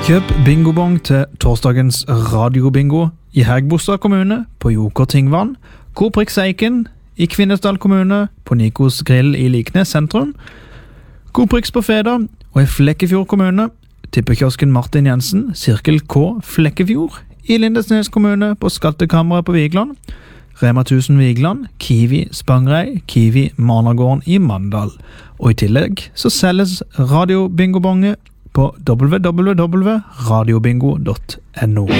Kjøp bingobong til torsdagens radiobingo i Hægebostad kommune på Joker Tingvann, Coop Eiken i Kvinesdal kommune på Nikos Grill i Liknes sentrum, Coop på Feda og i Flekkefjord kommune, tippekiosken Martin Jensen, Sirkel K Flekkefjord i Lindesnes kommune på Skattekammeret på Vigland, Rema 1000 Vigland, Kiwi Spangrei, Kiwi Managården i Mandal. Og i tillegg så selges radiobingobonge på www.radiobingo.no.